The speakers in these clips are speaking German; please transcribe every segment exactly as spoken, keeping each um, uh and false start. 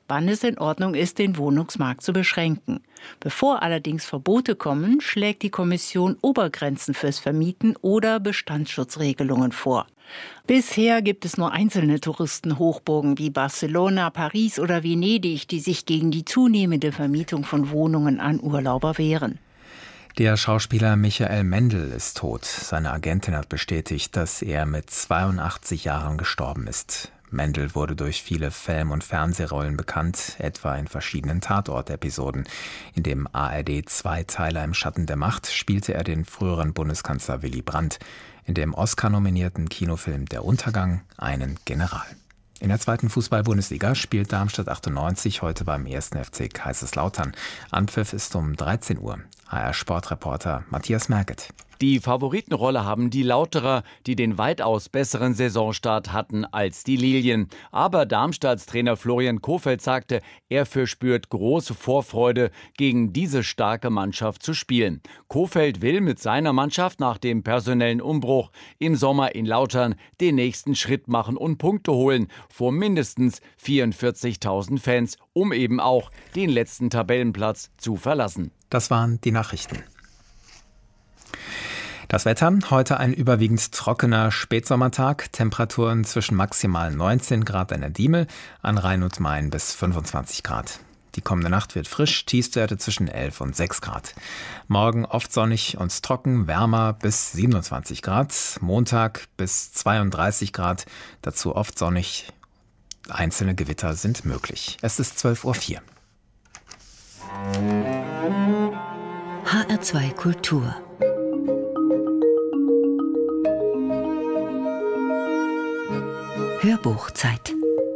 wann es in Ordnung ist, den Wohnungsmarkt zu beschränken. Bevor allerdings Verbote kommen, schlägt die Kommission Obergrenzen fürs Vermieten oder Bestandsschutzregelungen vor. Bisher gibt es nur einzelne Touristenhochburgen wie Barcelona, Paris oder Venedig, die sich gegen die zunehmende Vermietung von Wohnungen an Urlauber wehren. Der Schauspieler Michael Mendl ist tot. Seine Agentin hat bestätigt, dass er mit zweiundachtzig Jahren gestorben ist. Mendl wurde durch viele Film- und Fernsehrollen bekannt, etwa in verschiedenen Tatort-Episoden. In dem A R D-Zweiteiler Im Schatten der Macht spielte er den früheren Bundeskanzler Willy Brandt. In dem Oscar-nominierten Kinofilm Der Untergang einen General. In der zweiten Fußball-Bundesliga spielt Darmstadt achtundneunzig heute beim ersten F C Kaiserslautern. Anpfiff ist um dreizehn Uhr. H R-Sportreporter Matthias Merget. Die Favoritenrolle haben die Lauterer, die den weitaus besseren Saisonstart hatten als die Lilien. Aber Darmstadts Trainer Florian Kohfeldt sagte, er verspürt große Vorfreude, gegen diese starke Mannschaft zu spielen. Kohfeldt will mit seiner Mannschaft nach dem personellen Umbruch im Sommer in Lautern den nächsten Schritt machen und Punkte holen vor mindestens vierundvierzigtausend Fans, um eben auch den letzten Tabellenplatz zu verlassen. Das waren die Nachrichten. Das Wetter, heute ein überwiegend trockener Spätsommertag, Temperaturen zwischen maximal neunzehn Grad an der Diemel, an Rhein und Main bis fünfundzwanzig Grad. Die kommende Nacht wird frisch, Tiefstwerte zwischen elf und sechs Grad. Morgen oft sonnig und trocken, wärmer bis siebenundzwanzig Grad, Montag bis zweiunddreißig Grad, dazu oft sonnig, einzelne Gewitter sind möglich. Es ist zwölf Uhr vier. H R zwei Kultur. Hörbuchzeit.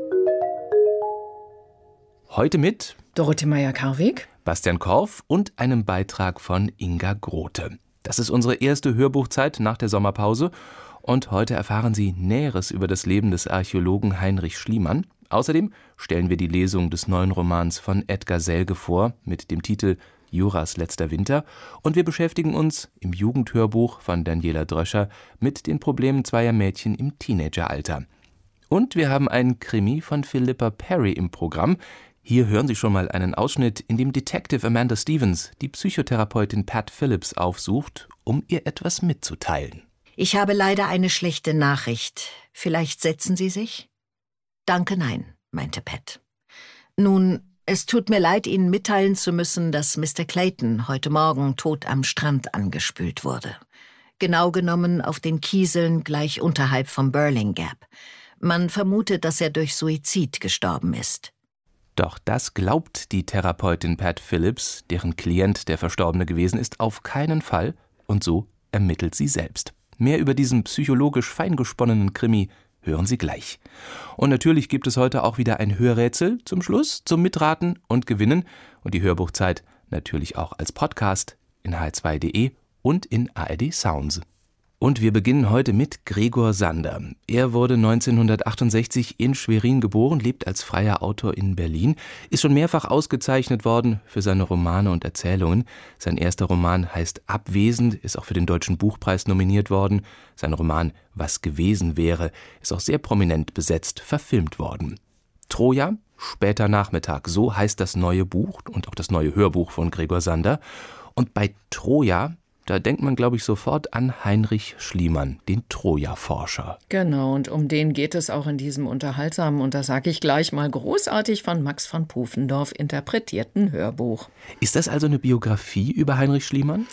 Heute mit Dorothee Meyer-Karweg, Bastian Korff und einem Beitrag von Inga Grote. Das ist unsere erste Hörbuchzeit nach der Sommerpause und heute erfahren Sie Näheres über das Leben des Archäologen Heinrich Schliemann. Außerdem stellen wir die Lesung des neuen Romans von Edgar Selge vor mit dem Titel Juras letzter Winter und wir beschäftigen uns im Jugendhörbuch von Daniela Dröscher mit den Problemen zweier Mädchen im Teenageralter. Und wir haben einen Krimi von Philippa Perry im Programm. Hier hören Sie schon mal einen Ausschnitt, in dem Detective Amanda Stevens die Psychotherapeutin Pat Phillips aufsucht, um ihr etwas mitzuteilen. Ich habe leider eine schlechte Nachricht. Vielleicht setzen Sie sich? Danke, nein, meinte Pat. Nun, es tut mir leid, Ihnen mitteilen zu müssen, dass Mister Clayton heute Morgen tot am Strand angespült wurde. Genau genommen auf den Kieseln gleich unterhalb vom Burling Gap. Man vermutet, dass er durch Suizid gestorben ist. Doch das glaubt die Therapeutin Pat Phillips, deren Klient der Verstorbene gewesen ist, auf keinen Fall. Und so ermittelt sie selbst. Mehr über diesen psychologisch feingesponnenen Krimi hören Sie gleich. Und natürlich gibt es heute auch wieder ein Hörrätsel zum Schluss, zum Mitraten und Gewinnen. Und die Hörbuchzeit natürlich auch als Podcast in h zwei punkt de und in A R D Sounds. Und wir beginnen heute mit Gregor Sander. Er wurde neunzehnhundertachtundsechzig in Schwerin geboren, lebt als freier Autor in Berlin, ist schon mehrfach ausgezeichnet worden für seine Romane und Erzählungen. Sein erster Roman heißt Abwesend, ist auch für den Deutschen Buchpreis nominiert worden. Sein Roman Was gewesen wäre ist auch sehr prominent besetzt, verfilmt worden. Troja, später Nachmittag, so heißt das neue Buch und auch das neue Hörbuch von Gregor Sander. Und bei Troja, da denkt man, glaube ich, sofort an Heinrich Schliemann, den Troja-Forscher. Genau, und um den geht es auch in diesem unterhaltsamen, und das sage ich gleich mal, großartig von Max von Pufendorf interpretierten Hörbuch. Ist das also eine Biografie über Heinrich Schliemann?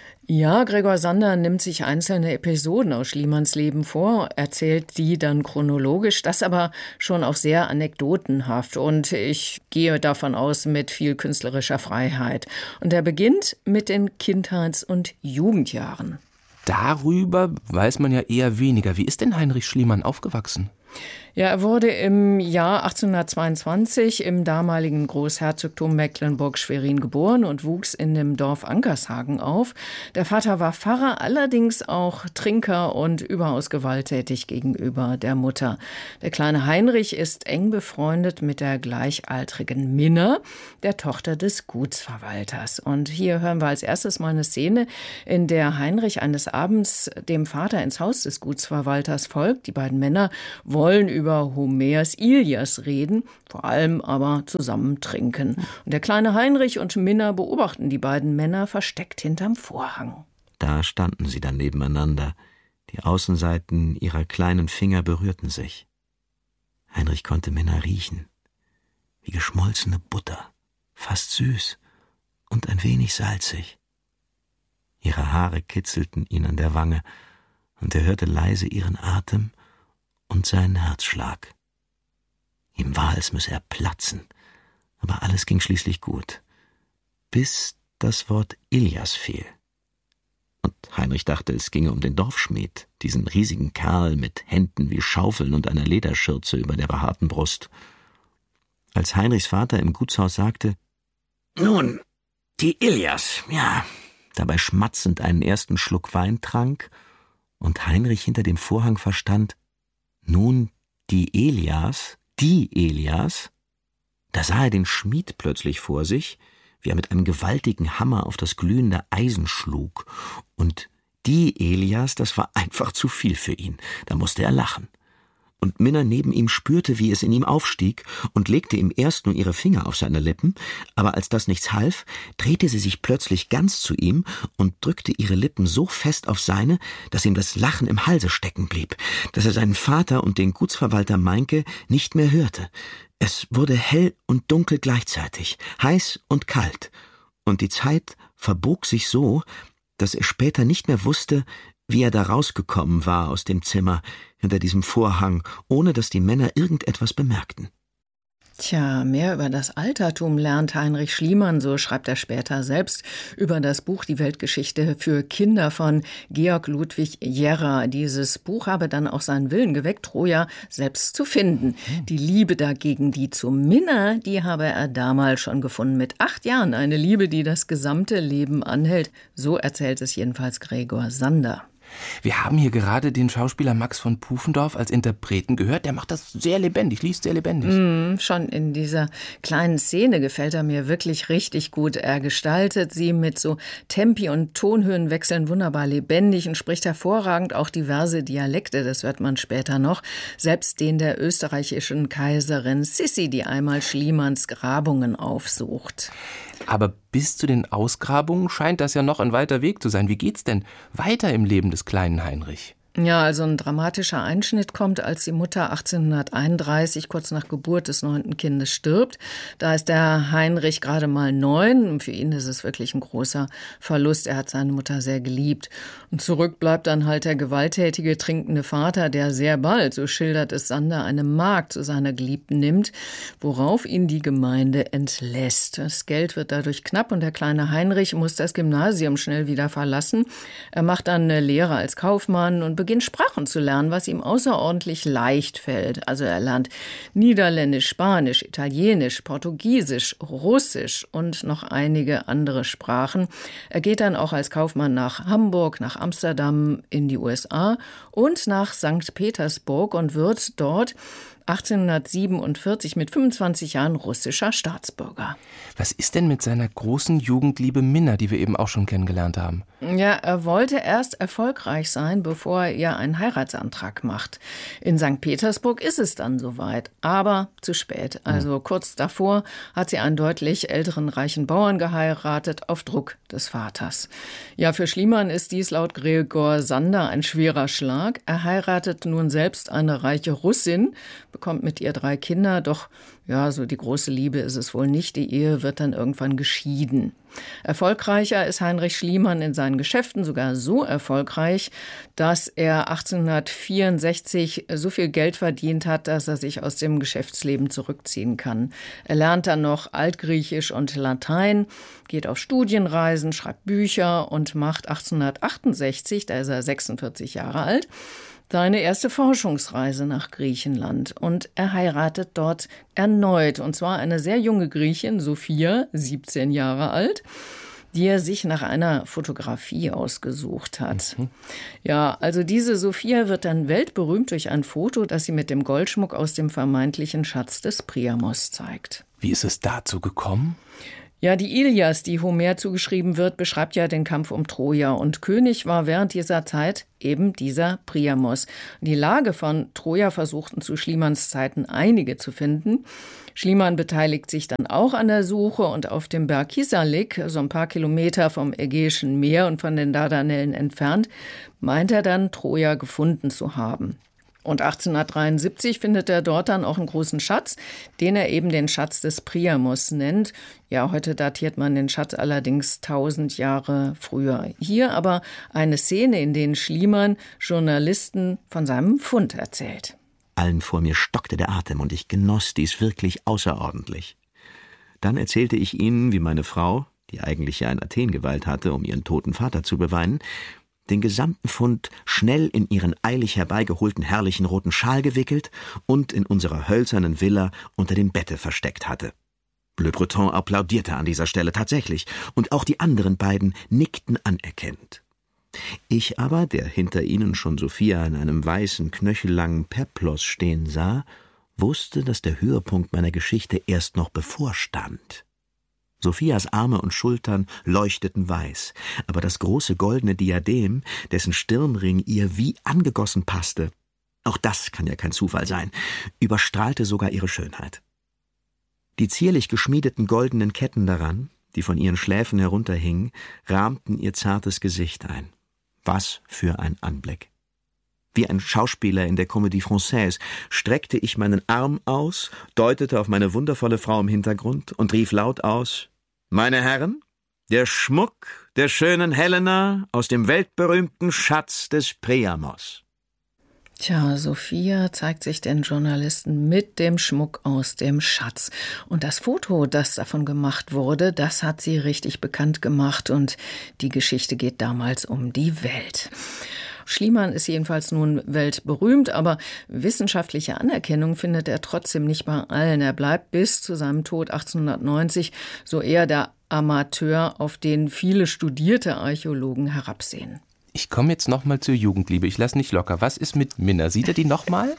Ja, Gregor Sander nimmt sich einzelne Episoden aus Schliemanns Leben vor, erzählt die dann chronologisch, das aber schon auch sehr anekdotenhaft und ich gehe davon aus mit viel künstlerischer Freiheit. Und er beginnt mit den Kindheits- und Jugendjahren. Darüber weiß man ja eher weniger. Wie ist denn Heinrich Schliemann aufgewachsen? Ja, er wurde im Jahr achtzehnhundertzweiundzwanzig im damaligen Großherzogtum Mecklenburg-Schwerin geboren und wuchs in dem Dorf Ankershagen auf. Der Vater war Pfarrer, allerdings auch Trinker und überaus gewalttätig gegenüber der Mutter. Der kleine Heinrich ist eng befreundet mit der gleichaltrigen Minna, der Tochter des Gutsverwalters. Und hier hören wir als erstes mal eine Szene, in der Heinrich eines Abends dem Vater ins Haus des Gutsverwalters folgt. Die beiden Männer wollen über über Homers Ilias reden, vor allem aber zusammen trinken. Und der kleine Heinrich und Minna beobachten die beiden Männer versteckt hinterm Vorhang. Da standen sie dann nebeneinander. Die Außenseiten ihrer kleinen Finger berührten sich. Heinrich konnte Minna riechen, wie geschmolzene Butter, fast süß und ein wenig salzig. Ihre Haare kitzelten ihn an der Wange, und er hörte leise ihren Atem und seinen Herzschlag. Ihm war, als müsse er platzen, aber alles ging schließlich gut, bis das Wort Ilias fiel. Und Heinrich dachte, es ginge um den Dorfschmied, diesen riesigen Kerl mit Händen wie Schaufeln und einer Lederschürze über der behaarten Brust. Als Heinrichs Vater im Gutshaus sagte, »Nun, die Ilias, ja«, dabei schmatzend einen ersten Schluck Wein trank, und Heinrich hinter dem Vorhang verstand, nun, die Elias, die Elias, da sah er den Schmied plötzlich vor sich, wie er mit einem gewaltigen Hammer auf das glühende Eisen schlug. Und die Elias, das war einfach zu viel für ihn. Da musste er lachen. Und Minna neben ihm spürte, wie es in ihm aufstieg, und legte ihm erst nur ihre Finger auf seine Lippen, aber als das nichts half, drehte sie sich plötzlich ganz zu ihm und drückte ihre Lippen so fest auf seine, dass ihm das Lachen im Halse stecken blieb, dass er seinen Vater und den Gutsverwalter Meinke nicht mehr hörte. Es wurde hell und dunkel gleichzeitig, heiß und kalt, und die Zeit verbog sich so, dass er später nicht mehr wusste, wie er da rausgekommen war aus dem Zimmer hinter diesem Vorhang, ohne dass die Männer irgendetwas bemerkten. Tja, mehr über das Altertum lernt Heinrich Schliemann, so schreibt er später selbst, über das Buch Die Weltgeschichte für Kinder von Georg Ludwig Jerrer. Dieses Buch habe dann auch seinen Willen geweckt, Troja selbst zu finden. Die Liebe dagegen, die zu Minna, die habe er damals schon gefunden, mit acht Jahren. Eine Liebe, die das gesamte Leben anhält. So erzählt es jedenfalls Gregor Sander. Wir haben hier gerade den Schauspieler Max von Pufendorf als Interpreten gehört. Der macht das sehr lebendig, liest sehr lebendig. Mm, schon in dieser kleinen Szene gefällt er mir wirklich richtig gut. Er gestaltet sie mit so Tempi- und Tonhöhenwechseln wunderbar lebendig und spricht hervorragend auch diverse Dialekte, das hört man später noch. Selbst den der österreichischen Kaiserin Sissi, die einmal Schliemanns Grabungen aufsucht. Aber bis zu den Ausgrabungen scheint das ja noch ein weiter Weg zu sein. Wie geht's denn weiter im Leben des kleinen Heinrich? Ja, also ein dramatischer Einschnitt kommt, als die Mutter achtzehnhunderteinunddreißig, kurz nach Geburt des neunten Kindes, stirbt. Da ist der Heinrich gerade mal neun. Für ihn ist es wirklich ein großer Verlust. Er hat seine Mutter sehr geliebt. Und zurück bleibt dann halt der gewalttätige, trinkende Vater, der sehr bald, so schildert es Sander, eine Magd zu seiner Geliebten nimmt, worauf ihn die Gemeinde entlässt. Das Geld wird dadurch knapp und der kleine Heinrich muss das Gymnasium schnell wieder verlassen. Er macht dann eine Lehre als Kaufmann und beginnt Sprachen zu lernen, was ihm außerordentlich leicht fällt. Also er lernt Niederländisch, Spanisch, Italienisch, Portugiesisch, Russisch und noch einige andere Sprachen. Er geht dann auch als Kaufmann nach Hamburg, nach Amsterdam, in die U S A und nach Sankt Petersburg und wird dort achtzehnhundertsiebenundvierzig mit fünfundzwanzig Jahren russischer Staatsbürger. Was ist denn mit seiner großen Jugendliebe Minna, die wir eben auch schon kennengelernt haben? Ja, er wollte erst erfolgreich sein, bevor er ihr einen Heiratsantrag macht. In Sankt Petersburg ist es dann soweit, aber zu spät. Also hm. kurz davor hat sie einen deutlich älteren reichen Bauern geheiratet, auf Druck des Vaters. Ja, für Schliemann ist dies laut Gregor Sander ein schwerer Schlag. Er heiratet nun selbst eine reiche Russin, bekommt mit ihr drei Kinder, doch ja, so die große Liebe ist es wohl nicht. Die Ehe wird dann irgendwann geschieden. Erfolgreicher ist Heinrich Schliemann in seinen Geschäften, sogar so erfolgreich, dass er achtzehnhundertvierundsechzig so viel Geld verdient hat, dass er sich aus dem Geschäftsleben zurückziehen kann. Er lernt dann noch Altgriechisch und Latein, geht auf Studienreisen, schreibt Bücher und macht achtzehnhundertachtundsechzig, da ist er sechsundvierzig Jahre alt, seine erste Forschungsreise nach Griechenland und er heiratet dort erneut. Und zwar eine sehr junge Griechin, Sophia, siebzehn Jahre alt, die er sich nach einer Fotografie ausgesucht hat. Mhm. Ja, also diese Sophia wird dann weltberühmt durch ein Foto, das sie mit dem Goldschmuck aus dem vermeintlichen Schatz des Priamos zeigt. Wie ist es dazu gekommen? Ja, die Ilias, die Homer zugeschrieben wird, beschreibt ja den Kampf um Troja. Und König war während dieser Zeit eben dieser Priamos. Die Lage von Troja versuchten zu Schliemans Zeiten einige zu finden. Schliemann beteiligt sich dann auch an der Suche und auf dem Berg Kisarlik, so ein paar Kilometer vom Ägäischen Meer und von den Dardanellen entfernt, meint er dann, Troja gefunden zu haben. Und achtzehnhundertdreiundsiebzig findet er dort dann auch einen großen Schatz, den er eben den Schatz des Priamos nennt. Ja, heute datiert man den Schatz allerdings tausend Jahre früher. Hier aber eine Szene, in der Schliemann Journalisten von seinem Fund erzählt. Allen vor mir stockte der Atem und ich genoss dies wirklich außerordentlich. Dann erzählte ich ihnen, wie meine Frau, die eigentlich ja in Athen geweilt hatte, um ihren toten Vater zu beweinen, den gesamten Fund schnell in ihren eilig herbeigeholten herrlichen roten Schal gewickelt und in unserer hölzernen Villa unter dem Bette versteckt hatte. Le Breton applaudierte an dieser Stelle tatsächlich, und auch die anderen beiden nickten anerkennend. Ich aber, der hinter ihnen schon Sophia in einem weißen, knöchellangen Peplos stehen sah, wusste, dass der Höhepunkt meiner Geschichte erst noch bevorstand. Sophias Arme und Schultern leuchteten weiß, aber das große goldene Diadem, dessen Stirnring ihr wie angegossen passte, auch das kann ja kein Zufall sein, überstrahlte sogar ihre Schönheit. Die zierlich geschmiedeten goldenen Ketten daran, die von ihren Schläfen herunterhingen, rahmten ihr zartes Gesicht ein. Was für ein Anblick! Wie ein Schauspieler in der Comédie Française streckte ich meinen Arm aus, deutete auf meine wundervolle Frau im Hintergrund und rief laut aus: »Meine Herren, der Schmuck der schönen Helena aus dem weltberühmten Schatz des Priamos.« Tja, Sophia zeigt sich den Journalisten mit dem Schmuck aus dem Schatz. Und das Foto, das davon gemacht wurde, das hat sie richtig bekannt gemacht. Und die Geschichte geht damals um die Welt. Schliemann ist jedenfalls nun weltberühmt, aber wissenschaftliche Anerkennung findet er trotzdem nicht bei allen. Er bleibt bis zu seinem Tod achtzehnhundertneunzig so eher der Amateur, auf den viele studierte Archäologen herabsehen. Ich komme jetzt noch mal zur Jugendliebe. Ich lasse nicht locker. Was ist mit Minna? Sieht er die noch mal?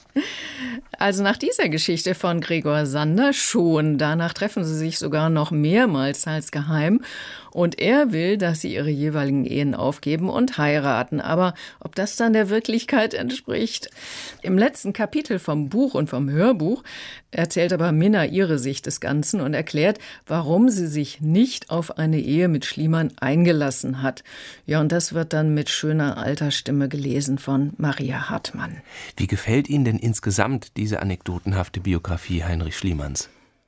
Also nach dieser Geschichte von Gregor Sander schon. Danach treffen sie sich sogar noch mehrmals als geheim. Und er will, dass sie ihre jeweiligen Ehen aufgeben und heiraten. Aber ob das dann der Wirklichkeit entspricht? Im letzten Kapitel vom Buch und vom Hörbuch erzählt aber Minna ihre Sicht des Ganzen und erklärt, warum sie sich nicht auf eine Ehe mit Schliemann eingelassen hat. Ja, und das wird dann mit schöner alter Stimme gelesen von Maria Hartmann. Wie gefällt Ihnen denn insgesamt diese anekdotenhafte Biografie Heinrich Schliemanns?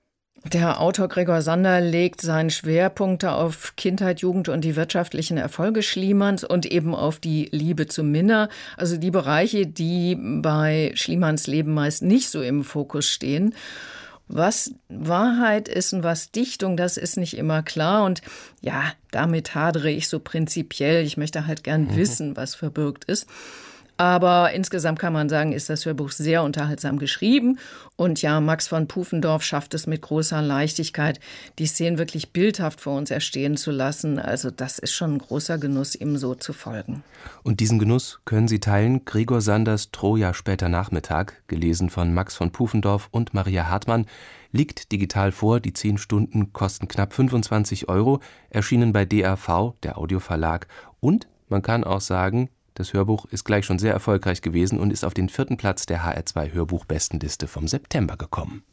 Der Autor Gregor Sander legt seinen Schwerpunkte auf Kindheit, Jugend und die wirtschaftlichen Erfolge Schliemanns und eben auf die Liebe zu Minna, also die Bereiche, die bei Schliemanns Leben meist nicht so im Fokus stehen. Was Wahrheit ist und was Dichtung, das ist nicht immer klar. Und ja, damit hadere ich so prinzipiell. Ich möchte halt gern mhm. wissen, was verbirgt ist. Aber insgesamt kann man sagen, ist das Hörbuch sehr unterhaltsam geschrieben. Und ja, Max von Pufendorf schafft es mit großer Leichtigkeit, die Szenen wirklich bildhaft vor uns erstehen zu lassen. Also das ist schon ein großer Genuss, ihm so zu folgen. Und diesen Genuss können Sie teilen. Gregor Sanders Troja später Nachmittag, gelesen von Max von Pufendorf und Maria Hartmann, liegt digital vor. Die zehn Stunden kosten knapp fünfundzwanzig Euro, erschienen bei D A V, der Audioverlag. Und man kann auch sagen, das Hörbuch ist gleich schon sehr erfolgreich gewesen und ist auf den vierten Platz der H R zwei Hörbuchbestenliste vom September gekommen.